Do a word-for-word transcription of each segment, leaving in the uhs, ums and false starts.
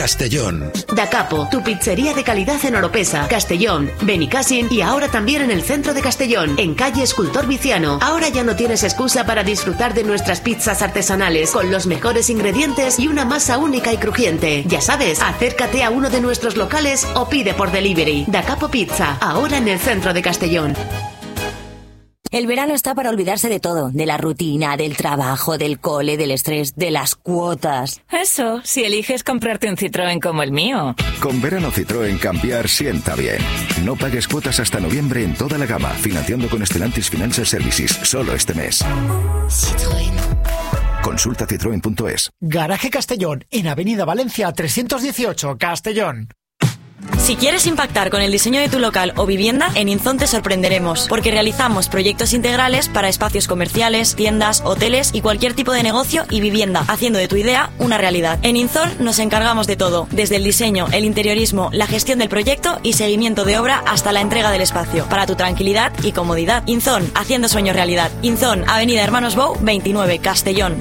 Castellón. Da Capo, tu pizzería de calidad en Oropesa, Castellón, Benicàssim y ahora también en el centro de Castellón, en calle Escultor Viciano. Ahora ya no tienes excusa para disfrutar de nuestras pizzas artesanales con los mejores ingredientes y una masa única y crujiente. Ya sabes, acércate a uno de nuestros locales o pide por delivery. Da Capo Pizza, ahora en el centro de Castellón. El verano está para olvidarse de todo, de la rutina, del trabajo, del cole, del estrés, de las cuotas. Eso, si eliges comprarte un Citroën como el mío. Con verano Citroën cambiar sienta bien. No pagues cuotas hasta noviembre en toda la gama, financiando con Stellantis Financial Services, solo este mes. Citroën. Consulta citroen punto es. Garaje Castellón, en Avenida Valencia trescientos dieciocho, Castellón. Si quieres impactar con el diseño de tu local o vivienda, en Inzon te sorprenderemos, porque realizamos proyectos integrales para espacios comerciales, tiendas, hoteles y cualquier tipo de negocio y vivienda, haciendo de tu idea una realidad. En Inzon nos encargamos de todo, desde el diseño, el interiorismo, la gestión del proyecto y seguimiento de obra hasta la entrega del espacio, para tu tranquilidad y comodidad. Inzon, haciendo sueños realidad. Inzon, Avenida Hermanos Bou, veintinueve, Castellón.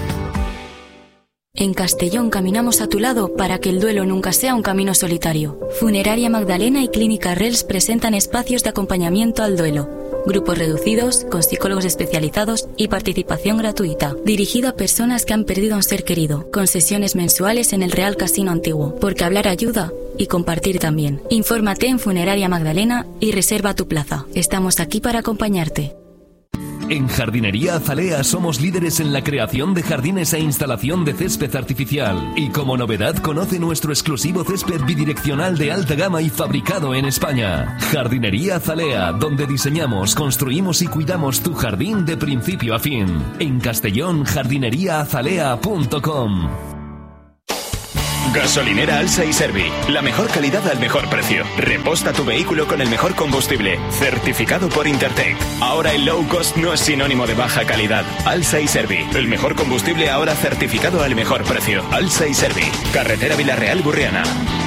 En Castellón caminamos a tu lado para que el duelo nunca sea un camino solitario. Funeraria Magdalena y Clínica Rels presentan espacios de acompañamiento al duelo. Grupos reducidos, con psicólogos especializados y participación gratuita. Dirigido a personas que han perdido a un ser querido, con sesiones mensuales en el Real Casino Antiguo. Porque hablar ayuda y compartir también. Infórmate en Funeraria Magdalena y reserva tu plaza. Estamos aquí para acompañarte. En Jardinería Azalea somos líderes en la creación de jardines e instalación de césped artificial. Y como novedad, conoce nuestro exclusivo césped bidireccional de alta gama y fabricado en España. Jardinería Azalea, donde diseñamos, construimos y cuidamos tu jardín de principio a fin. En Castellón, jardinería azalea punto com. Gasolinera Alsa y Servi. La mejor calidad al mejor precio. Reposta tu vehículo con el mejor combustible. Certificado por Intertech. Ahora el low cost no es sinónimo de baja calidad. Alsa y Servi. El mejor combustible ahora certificado al mejor precio. Alsa y Servi. Carretera Villarreal Burriana.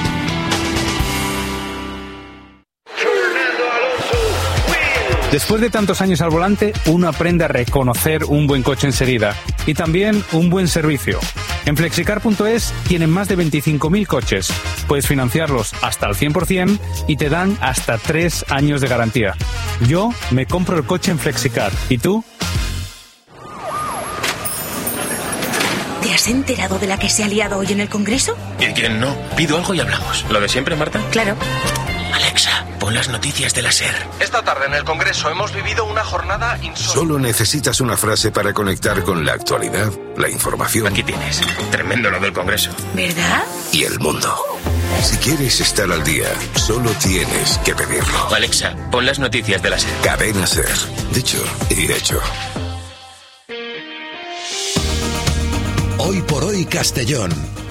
Después de tantos años al volante, uno aprende a reconocer un buen coche enseguida y también un buen servicio. En flexicar punto es tienen más de veinticinco mil coches. Puedes financiarlos hasta el cien por ciento y te dan hasta tres años de garantía. Yo me compro el coche en Flexicar. ¿Y tú? ¿Te has enterado de la que se ha liado hoy en el Congreso? ¿Y quién no? Pido algo y hablamos. ¿Lo de siempre, Marta? Claro. Alexa, pon las noticias de la SER. Esta tarde en el Congreso hemos vivido una jornada insólita. Solo necesitas una frase para conectar con la actualidad, la información. Aquí tienes. Tremendo lo del Congreso. ¿Verdad? Y el mundo. Si quieres estar al día, solo tienes que pedirlo. Alexa, pon las noticias de la SER. Cadena SER. Dicho y hecho. Hoy por hoy Castellón.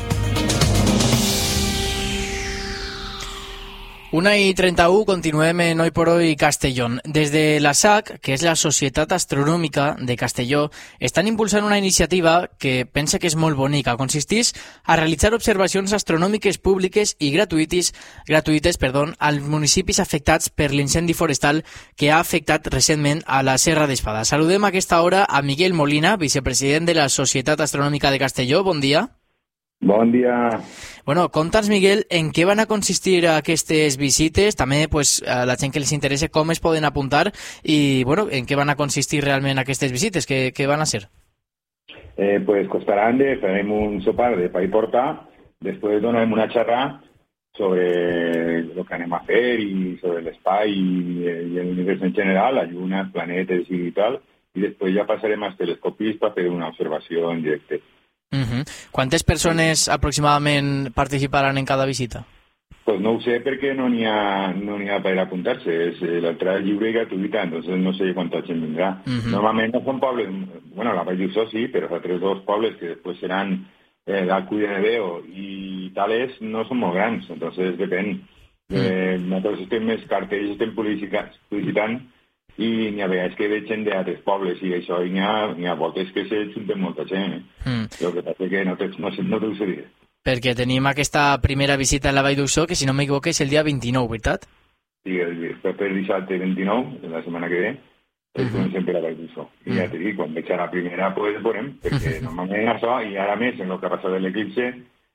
Una i trenta-u, continuem en Hoy por Hoy Castellón. Desde la S A C, que és la Societat Astronòmica de Castelló, estan impulsant una iniciativa que pensa que és molt bonica. Consisteix a realitzar observacions astronòmiques públiques i gratuïtes, gratuïtes perdó, als municipis afectats per l'incendi forestal que ha afectat recentment a la Serra d'Espada. Saludem a aquesta hora a Miguel Molina, vicepresident de la Societat Astronòmica de Castelló. Bon dia. Bon dia. Bueno, conta'ns, Miguel, en què van a consistir aquestes visites, també pues, a la gent que els interessa com es poden apuntar i bueno, en què van a consistir realment aquestes visites, què, què van a ser? Eh, pues Costa Grande farem un sopar de pa i porta, després donarem una xerrada sobre lo que anem a fer i sobre l'espai i, i l'univers en general, la lluna, els planetes i tal, i després ja passarem als telescopis per fer una observació en directe. Uh-huh. Quantes persones aproximadament participaran en cada visita? Pues no ho sé perquè no n'hi ha, no n'hi ha per apuntar-se. És, l'entrada és lliure i gratuïta, entonces no sé quanta gent vindrà. Uh-huh. Normalment no són pobles, bueno, la Vall d'Uixó sí, però altres dos pobles que després seran eh, l'Alcúdia de Veo i Tales no són molt grans, entonces depèn. Uh-huh. Eh, nosaltres estem més cartells, estem publicitant i n'hi ha vegades que veig gent d'altres pobles i això, i n'hi ha, n'hi ha voltes que se junten molta gent. Eh? Mm. El que passa que no, te, no, no t'ho sé dir. Perquè tenim aquesta primera visita a la Vall d'Uixó, que si no m'equivoco és el dia vint-i-nou, veritat? Sí, el, el dissabte vint-i-nou, la setmana que ve, és uh-huh. sempre la Vall d'Uixó. I uh-huh. ja t'he dit, quan veig a la primera, pues veurem, perquè uh-huh. normalment això, i ara més, en el que ha passat de l'eclipse,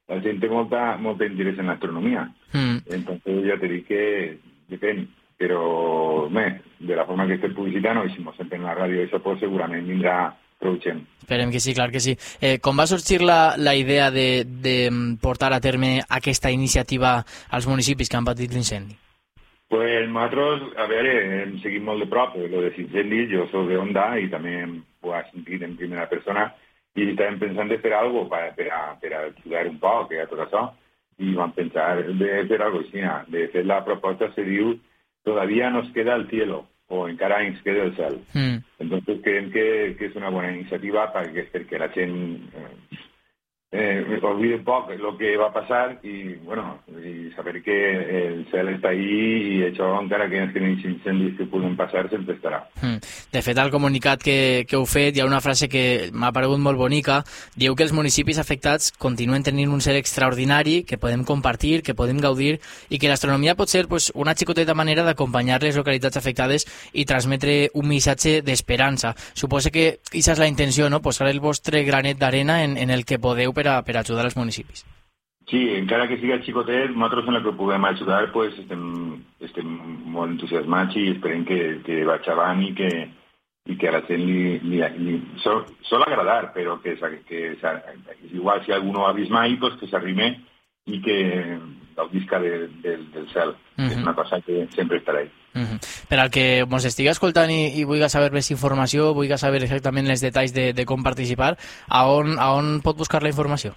la gent té molta, molta interès en l'astronomia. Mm. Entonces ja te dic que depèn, però bé, de la forma que estem publicitant o hicimos sempre en la ràdio, això pues, segurament vindrà prou gent. Esperem que sí, clar que sí. Eh, com va sorgir la, la idea de, de portar a terme aquesta iniciativa als municipis que han patit l'incendi? Pues nosaltres, a veure, hem seguit molt de prop lo de incendis, jo soc de Onda i també ho he sentit en primera persona i estàvem pensant de fer alguna cosa per, per, a, per a ajudar un poc a tot això i vam pensar de fer alguna cosa així. De fet, la proposta se diu «Todavía nos queda el cielo» o encara ens queda el cel. Mm. Entonces creiem que, que és una bona iniciativa perquè, perquè la gent eh, eh, olvide poc el que va passar i, bueno, i saber que el cel està ahí i això encara que ens queden incendis que poden passar sempre estarà. Mm. De fet, al comunicat que, que heu fet hi ha una frase que m'ha paregut molt bonica. Diu que els municipis afectats continuen tenint un ser extraordinari que podem compartir, que podem gaudir i que l'astronomia pot ser pues, una xicoteta manera d'acompanyar les localitats afectades i transmetre un missatge d'esperança. Suposo que aquesta és la intenció, no? Posar el vostre granet d'arena en, en el que podeu per a, per a ajudar els municipis. Sí, encara que siga xicotet, nosaltres en el que puguem ajudar pues, estem, estem molt entusiasmats i esperem que, que vaig avant i que, i que a la gent li, li, li sol, sol agradar, però que, que, que igual si algú no ha vist mai, pues, que s'arrime i que gaudisca de, de, del cel. Uh-huh. És una cosa que sempre estarà ahí. Uh-huh. Per al que ens estigui escoltant i, i vulgui saber més informació, vulgui saber exactament els detalls de, de com participar, a on, a on pot buscar la informació?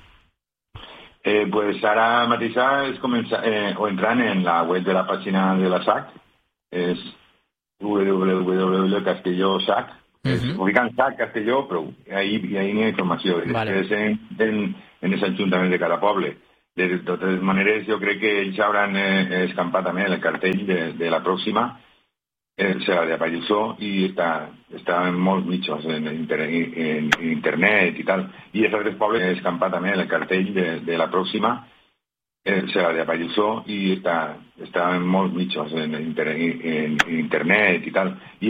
Eh, pues ara mateix és començar, eh, o entrant en la web de la pàgina de la S A C, és w w w punt castelló S A C, uh-huh. ubicant S A C Castelló, però ahí, ahí n'hi ha informació. Vale. És en, en, en els ajuntaments de cada poble. De, de totes maneres, jo crec que ells hauran eh, escampat també el cartell de, de la pròxima, eh, serà de Pallussó, i està, està en molts mitjans, en, inter, en, en internet i tal. I els altres pobles escampat també el cartell de, de la pròxima, eh, serà de Pallussó, i està, està en molts mitjans, en, inter, en, en internet i tal. I